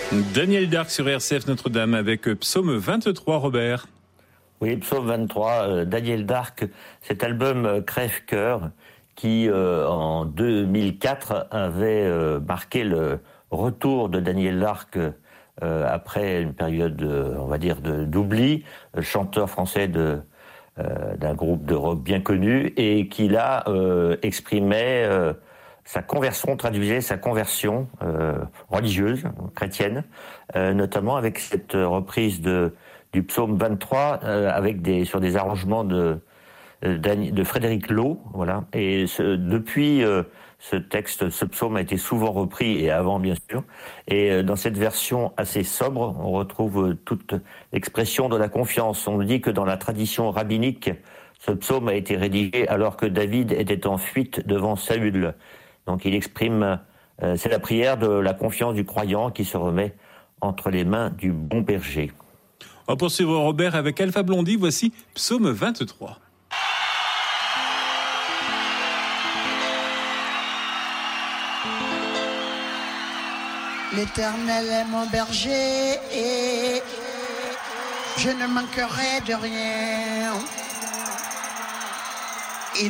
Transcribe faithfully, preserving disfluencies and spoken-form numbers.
Daniel Darc sur R C F Notre-Dame avec Psaume vingt-trois, Robert. Oui, Psaume vingt-trois, euh, Daniel Darc, cet album euh, Crève-Cœur qui, euh, en deux mille quatre, avait euh, marqué le retour de Daniel Darc euh, après une période, euh, on va dire, de, d'oubli, euh, chanteur français de, euh, d'un groupe de rock bien connu, et qui là euh, exprimait euh, sa conversion, traduisait sa conversion euh, religieuse, chrétienne, euh, notamment avec cette reprise de du psaume vingt-trois, euh, avec des sur des arrangements de de Frédéric Loh, voilà. Et ce, depuis, euh, ce texte, ce psaume a été souvent repris, et avant bien sûr. Et euh, dans cette version assez sobre, on retrouve euh, toute l'expression de la confiance. On dit que dans la tradition rabbinique, ce psaume a été rédigé alors que David était en fuite devant Saül. Donc il exprime, euh, c'est la prière de la confiance du croyant qui se remet entre les mains du bon berger. On va poursuivre, Robert, avec Alpha Blondy. Voici Psaume vingt-trois. L'Éternel est mon berger et je ne manquerai de rien.